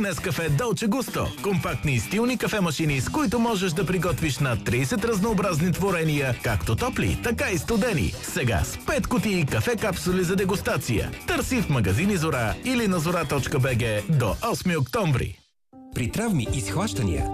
Нескафе Долче Густо. Компактни и стилни кафемашини, с които можеш да приготвиш на 30 разнообразни творения, както топли, така и студени. Сега с 5 кутии кафе капсули за дегустация. Търси в магазини Зора или на zora.bg до 8 октомври. При травми и схващания